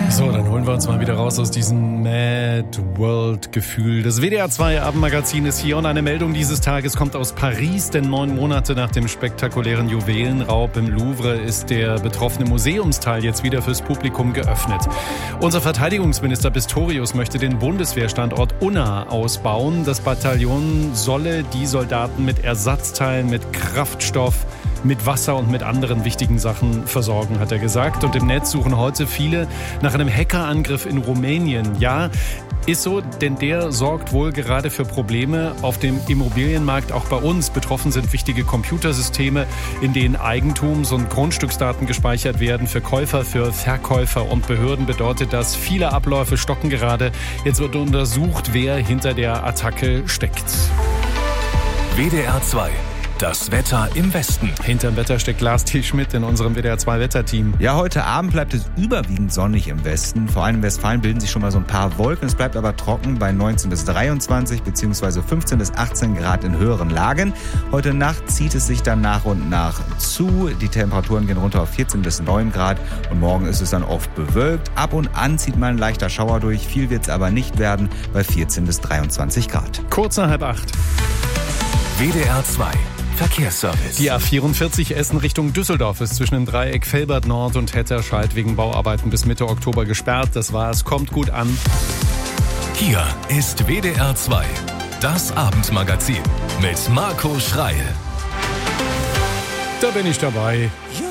So, dann holen wir uns mal wieder raus aus diesem Mad World-Gefühl. Das WDR 2 Abendmagazin ist hier und eine Meldung dieses Tages kommt aus Paris, denn 9 Monate nach dem spektakulären Juwelenraub im Louvre ist der betroffene Museumsteil jetzt wieder fürs Publikum geöffnet. Unser Verteidigungsminister Pistorius möchte den Bundeswehrstandort Unna ausbauen. Das Bataillon solle die Soldaten mit Ersatzteilen, mit Kraftstoff, mit Wasser und mit anderen wichtigen Sachen versorgen, hat er gesagt. Und im Netz suchen heute viele nach einem Hackerangriff in Rumänien. Ja, ist so, denn der sorgt wohl gerade für Probleme auf dem Immobilienmarkt, auch bei uns. Betroffen sind wichtige Computersysteme, in denen Eigentums- und Grundstücksdaten gespeichert werden. Für Käufer, für Verkäufer und Behörden bedeutet das, viele Abläufe stocken gerade. Jetzt wird untersucht, wer hinter der Attacke steckt. WDR 2. Das Wetter im Westen. Hinterm Wetter steckt Lars T. Schmidt in unserem WDR 2 Wetterteam. Ja, heute Abend bleibt es überwiegend sonnig im Westen. Vor allem in Westfalen bilden sich schon mal so ein paar Wolken. Es bleibt aber trocken bei 19 bis 23 bzw. 15 bis 18 Grad in höheren Lagen. Heute Nacht zieht es sich dann nach und nach zu. Die Temperaturen gehen runter auf 14 bis 9 Grad und morgen ist es dann oft bewölkt. Ab und an zieht mal ein leichter Schauer durch. Viel wird es aber nicht werden bei 14 bis 23 Grad. Kurz nach 7:30. WDR 2. Verkehrsservice. Die A44 Essen Richtung Düsseldorf ist zwischen dem Dreieck Velbert Nord und Hetterscheid wegen Bauarbeiten bis Mitte Oktober gesperrt. Das war's. Kommt gut an. Hier ist WDR 2. Das Abendmagazin mit Marco Schreil. Da bin ich dabei. Ja.